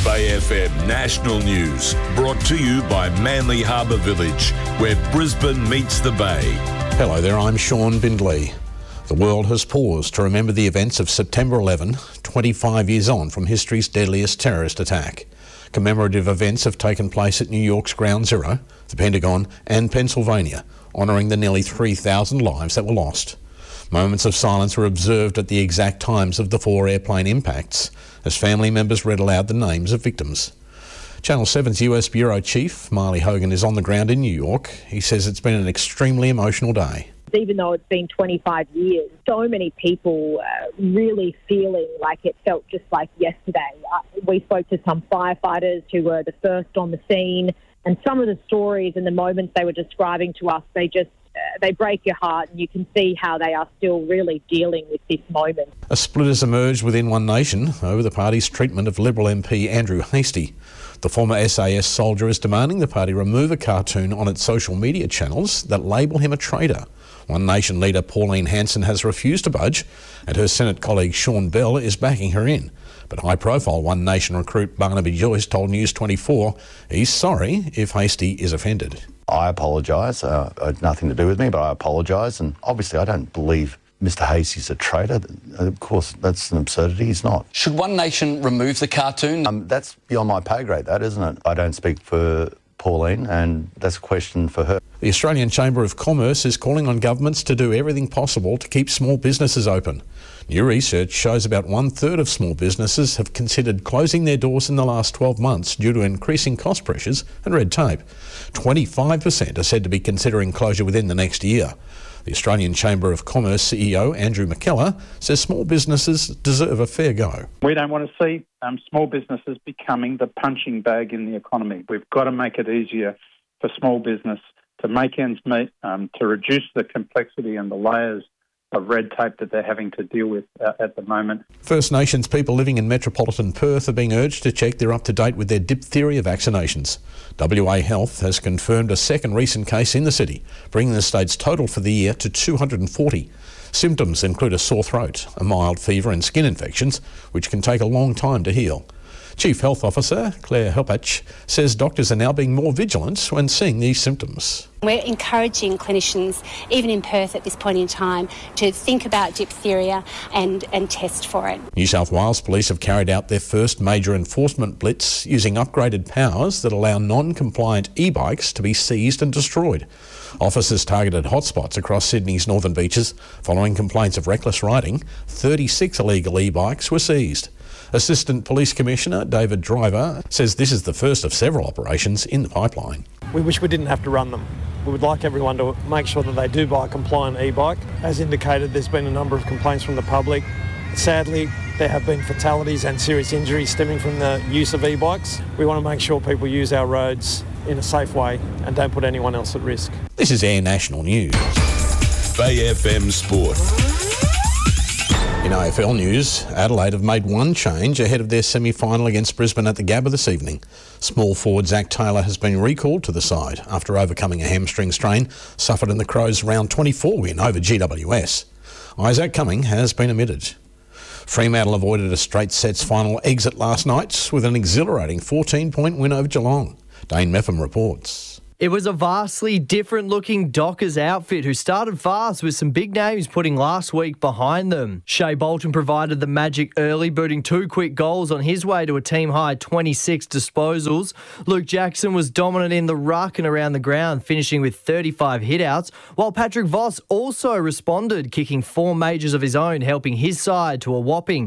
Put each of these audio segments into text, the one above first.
Bay FM National News, brought to you by Manly Harbour Village, where Brisbane meets the Bay. Hello there, I'm Sean Bindley. The world has paused to remember the events of September 11, 25 years on from history's deadliest terrorist attack. Commemorative events have taken place at New York's Ground Zero, the Pentagon and Pennsylvania, honouring the nearly 3,000 lives that were lost. Moments of silence were observed at the exact times of the 4 airplane impacts as family members read aloud the names of victims. Channel 7's US Bureau Chief, Marley Hogan, is on the ground in New York. He says it's been an extremely emotional day. Even though it's been 25 years, so many people really feeling like it felt just like yesterday. We spoke to some firefighters who were the first on the scene, and some of the stories and the moments they were describing to us, they break your heart, and you can see how they are still really dealing with this moment. A split has emerged within One Nation over the party's treatment of Liberal MP Andrew Hastie. The former SAS soldier is demanding the party remove a cartoon on its social media channels that label him a traitor. One Nation leader Pauline Hanson has refused to budge, and her Senate colleague Sean Bell is backing her in. But high-profile One Nation recruit Barnaby Joyce told News 24 he's sorry if Hastie is offended. I apologise. It had nothing to do with me, but I apologise. And obviously I don't believe Mr Hastie's a traitor. Of course, that's an absurdity. He's not. Should One Nation remove the cartoon? That's beyond my pay grade, that, isn't it? I don't speak for Pauline, and that's a question for her. The Australian Chamber of Commerce is calling on governments to do everything possible to keep small businesses open. New research shows about 1/3 of small businesses have considered closing their doors in the last 12 months due to increasing cost pressures and red tape. 25% are said to be considering closure within the next year. The Australian Chamber of Commerce CEO Andrew McKellar says small businesses deserve a fair go. We don't want to see small businesses becoming the punching bag in the economy. We've got to make it easier for small business to make ends meet, to reduce the complexity and the layers of red tape that they're having to deal with at the moment. First Nations people living in metropolitan Perth are being urged to check they're up to date with their diphtheria vaccinations. WA Health has confirmed a second recent case in the city, bringing the state's total for the year to 240. Symptoms include a sore throat, a mild fever and skin infections, which can take a long time to heal. Chief Health Officer Claire Helpach says doctors are now being more vigilant when seeing these symptoms. We're encouraging clinicians, even in Perth at this point in time, to think about diphtheria and test for it. New South Wales Police have carried out their first major enforcement blitz using upgraded powers that allow non-compliant e-bikes to be seized and destroyed. Officers targeted hotspots across Sydney's northern beaches. Following complaints of reckless riding, 36 illegal e-bikes were seized. Assistant Police Commissioner David Driver says this is the first of several operations in the pipeline. We wish we didn't have to run them. We would like everyone to make sure that they do buy a compliant e-bike. As indicated, there's been a number of complaints from the public. Sadly, there have been fatalities and serious injuries stemming from the use of e-bikes. We want to make sure people use our roads in a safe way and don't put anyone else at risk. This is Air National News. Bay FM Sport. In AFL news, Adelaide have made one change ahead of their semi-final against Brisbane at the Gabba this evening. Small forward Zach Taylor has been recalled to the side after overcoming a hamstring strain suffered in the Crows' round 24 win over GWS. Isaac Cumming has been omitted. Fremantle avoided a straight sets final exit last night with an exhilarating 14-point win over Geelong. Dane Meffam reports. It was a vastly different-looking Dockers outfit who started fast with some big names putting last week behind them. Shea Bolton provided the magic early, booting 2 quick goals on his way to a team-high 26 disposals. Luke Jackson was dominant in the ruck and around the ground, finishing with 35 hitouts, while Patrick Voss also responded, kicking 4 majors of his own, helping his side to a whopping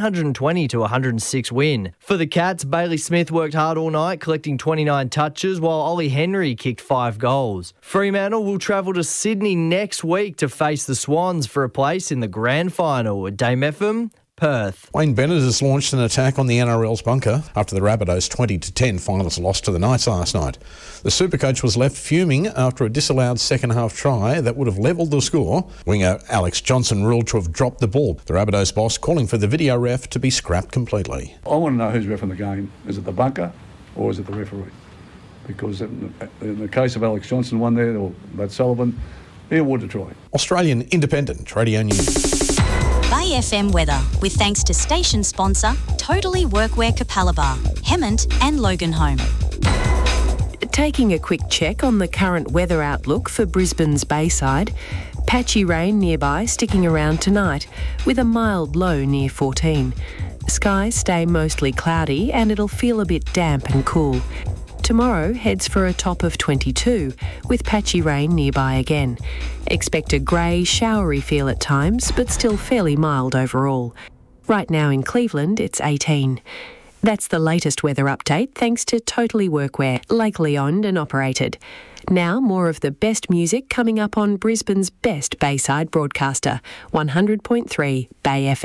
120-106 win. For the Cats, Bailey Smith worked hard all night, collecting 29 touches, while Ollie Henry kicked 5 goals. Fremantle will travel to Sydney next week to face the Swans for a place in the grand final. Dame FM, Perth. Wayne Bennett has launched an attack on the NRL's bunker after the Rabbitohs' 20-10 finals loss to the Knights last night. The Supercoach was left fuming after a disallowed second-half try that would have levelled the score. Winger Alex Johnson ruled to have dropped the ball. The Rabbitohs boss calling for the video ref to be scrapped completely. I want to know who's reffing the game. Is it the bunker or is it the referee? Because in the case of Alex Johnson, one there, or Matt Sullivan, he awarded a try. Australian Independent Radio News. Bay FM weather, with thanks to station sponsor Totally Workwear Capalaba. Hemmant and Loganholme. Taking a quick check on the current weather outlook for Brisbane's Bayside. Patchy rain nearby, sticking around tonight, with a mild low near 14. Skies stay mostly cloudy and it'll feel a bit damp and cool. Tomorrow heads for a top of 22, with patchy rain nearby again. Expect a grey, showery feel at times, but still fairly mild overall. Right now in Cleveland, it's 18. That's the latest weather update thanks to Totally Workwear, locally owned and operated. Now more of the best music coming up on Brisbane's best Bayside broadcaster, 100.3 Bay FM.